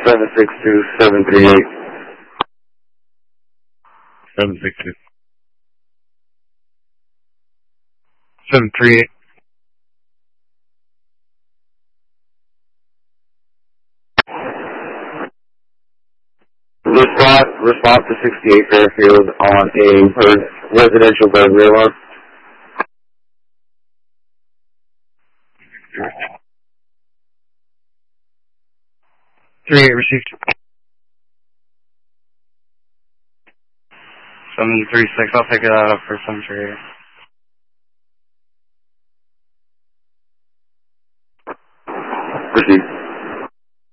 762-738. 762. 738. Response to 68 Fairfield on a residential burglary alarm. 38 received. 736, I'll take it out for 738.